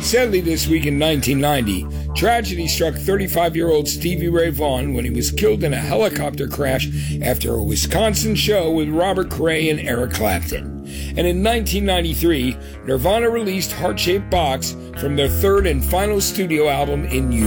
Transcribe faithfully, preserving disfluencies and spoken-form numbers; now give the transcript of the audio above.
Sadly, this week in nineteen ninety, tragedy struck thirty-five-year-old Stevie Ray Vaughan when he was killed in a helicopter crash after a Wisconsin show with Robert Cray and Eric Clapton. And in nineteen ninety-three, Nirvana released Heart-Shaped Box from their third and final studio album in